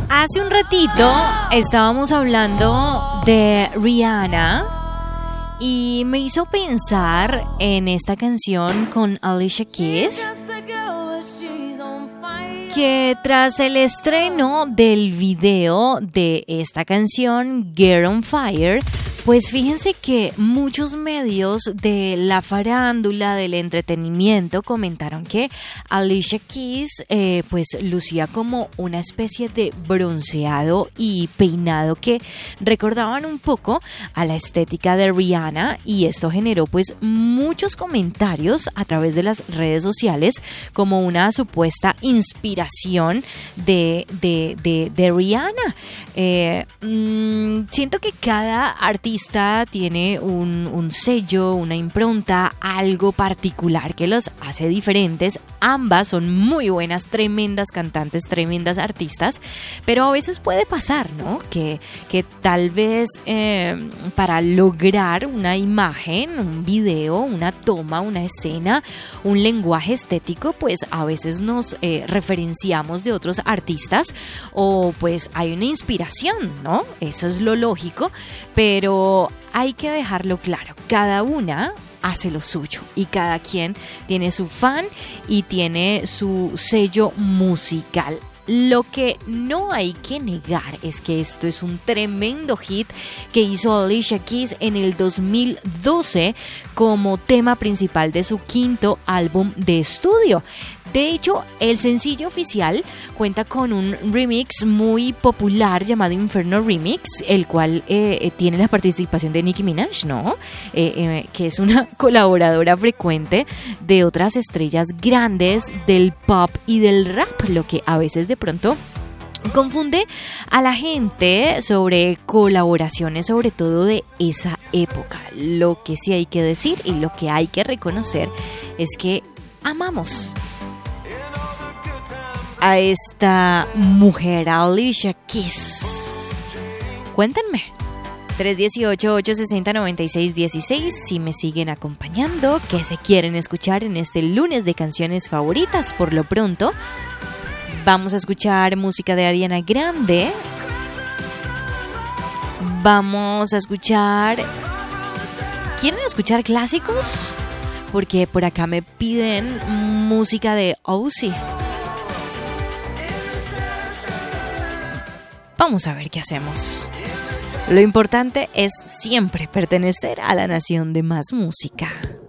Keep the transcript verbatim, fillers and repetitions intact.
Hace un ratito estábamos hablando de Rihanna y me hizo pensar en esta canción con Alicia Keys, que tras el estreno del video de esta canción, Get on Fire, pues fíjense que muchos medios de la farándula, del entretenimiento, comentaron que Alicia Keys eh, pues lucía como una especie de bronceado y peinado que recordaban un poco a la estética de Rihanna, y esto generó pues muchos comentarios a través de las redes sociales como una supuesta inspiración de, de, de, de Rihanna. Eh, mmm, siento que cada artista tiene un, un sello, una impronta, algo particular que los hace diferentes. Ambas son muy buenas, tremendas cantantes, tremendas artistas, pero a veces puede pasar, ¿no? Que, que tal vez eh, para lograr una imagen, un video, una toma, una escena, un lenguaje estético, pues a veces nos eh, referenciamos de otros artistas o pues hay una inspiración, ¿no? Eso es lo lógico, pero hay que dejarlo claro, cada una hace lo suyo y cada quien tiene su fan y tiene su sello musical. Lo que no hay que negar es que esto es un tremendo hit que hizo Alicia Keys en el dos mil doce como tema principal de su quinto álbum de estudio. De hecho, el sencillo oficial cuenta con un remix muy popular llamado Inferno Remix, el cual eh, tiene la participación de Nicki Minaj, ¿no? Eh, eh, que es una colaboradora frecuente de otras estrellas grandes del pop y del rap, lo que a veces de pronto confunde a la gente sobre colaboraciones, sobre todo de esa época. Lo que sí hay que decir y lo que hay que reconocer es que amamos a esta mujer, a Alicia Keys. Cuéntenme. tres uno ocho, ocho seis cero, nueve seis uno seis si me siguen acompañando, que se quieren escuchar en este lunes de canciones favoritas. Por lo pronto, vamos a escuchar música de Ariana Grande. Vamos a escuchar... ¿Quieren escuchar clásicos? Porque por acá me piden música de Ozzy. Vamos a ver qué hacemos. Lo importante es siempre pertenecer a la nación de más música.